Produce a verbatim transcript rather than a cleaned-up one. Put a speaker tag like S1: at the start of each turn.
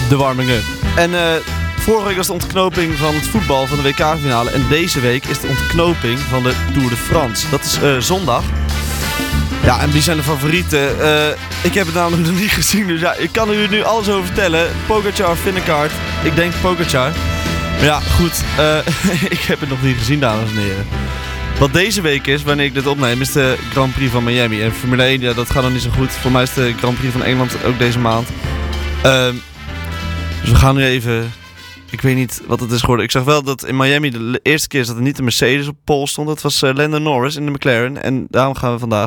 S1: de warming-up. En uh, vorige week was de ontknoping van het voetbal van de W K-finale. En deze week is de ontknoping van de Tour de France. Dat is uh, zondag. Ja, en wie zijn de favorieten? Uh, ik heb het namelijk nog niet gezien, dus ja, ik kan u nu alles over vertellen. Pogacar, Vingegaard, ik denk Pogacar. Maar ja, goed, uh, ik heb het nog niet gezien, dames en heren. Wat deze week is, wanneer ik dit opneem, is de Grand Prix van Miami. En Formule één, ja, dat gaat nog niet zo goed. Voor mij is de Grand Prix van Engeland ook deze maand. Uh, dus we gaan nu even... Ik weet niet wat het is geworden. Ik zag wel dat in Miami de eerste keer is dat er niet een Mercedes op pole stond. Dat was uh, Lando Norris in de McLaren. En daarom gaan we vandaag